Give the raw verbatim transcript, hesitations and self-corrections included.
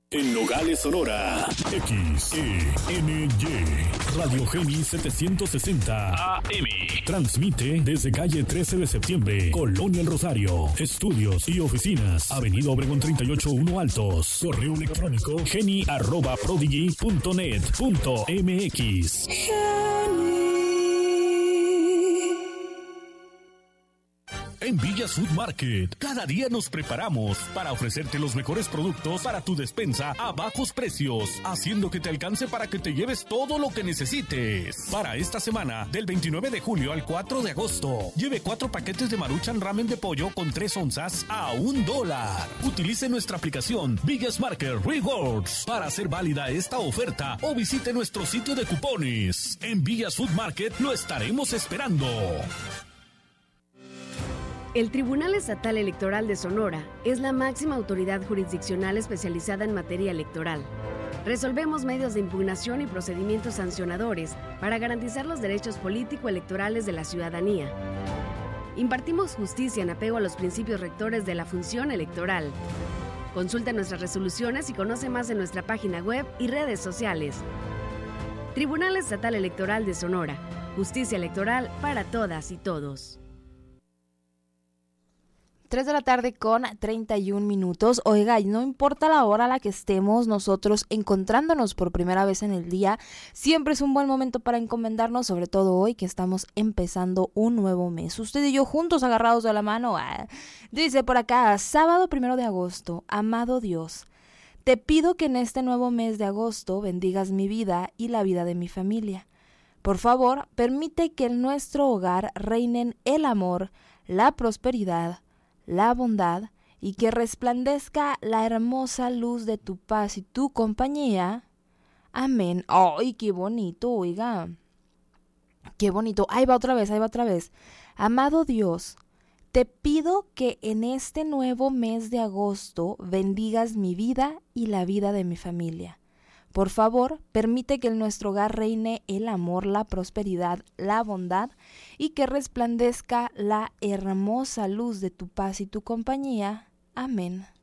En Nogales, Sonora, X E N Y, Radio Geni setecientos sesenta A M. Transmite desde calle trece de septiembre, Colonia El Rosario. Estudios y oficinas, Avenida Obregón treinta y ocho uno Altos. Correo electrónico geni arroba prodigy punto net punto m x. En Villas Food Market, cada día nos preparamos para ofrecerte los mejores productos para tu despensa a bajos precios, haciendo que te alcance para que te lleves todo lo que necesites. Para esta semana, del veintinueve de julio al cuatro de agosto, lleve cuatro paquetes de Maruchan Ramen de pollo con tres onzas a un dólar. Utilice nuestra aplicación Villas Market Rewards para hacer válida esta oferta o visite nuestro sitio de cupones. En Villas Food Market lo estaremos esperando. El Tribunal Estatal Electoral de Sonora es la máxima autoridad jurisdiccional especializada en materia electoral. Resolvemos medios de impugnación y procedimientos sancionadores para garantizar los derechos político-electorales de la ciudadanía. Impartimos justicia en apego a los principios rectores de la función electoral. Consulta nuestras resoluciones y conoce más en nuestra página web y redes sociales. Tribunal Estatal Electoral de Sonora. Justicia electoral para todas y todos. tres de la tarde con treinta y un minutos. Oiga, y no importa la hora a la que estemos nosotros encontrándonos por primera vez en el día, siempre es un buen momento para encomendarnos, sobre todo hoy que estamos empezando un nuevo mes. Usted y yo juntos agarrados de la mano. Ah, dice por acá, sábado primero de agosto, amado Dios, te pido que en este nuevo mes de agosto bendigas mi vida y la vida de mi familia. Por favor, permite que en nuestro hogar reinen el amor, la prosperidad, la bondad y que resplandezca la hermosa luz de tu paz y tu compañía. Amén. ¡Ay, qué bonito, oiga! ¡Qué bonito! Ahí va otra vez, ahí va otra vez. Amado Dios, te pido que en este nuevo mes de agosto bendigas mi vida y la vida de mi familia. Por favor, permite que en nuestro hogar reine el amor, la prosperidad, la bondad y que resplandezca la hermosa luz de tu paz y tu compañía. Amén.